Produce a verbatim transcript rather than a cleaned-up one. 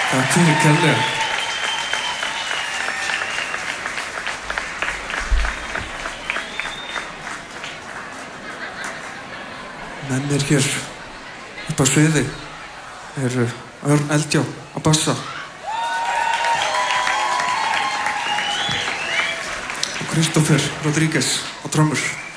Takk fyrir kærlega. Með mér hér upp á sviði eru Örn Eldjá á bassa og Kristófer Rodríguez á trommur.